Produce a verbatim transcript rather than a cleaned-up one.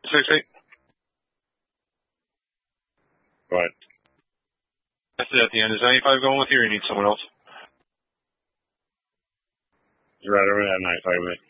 six eight. Go ahead. That's it at the end. Is ninety-five going with you, or you need someone else? You're right over that ninety-five with me.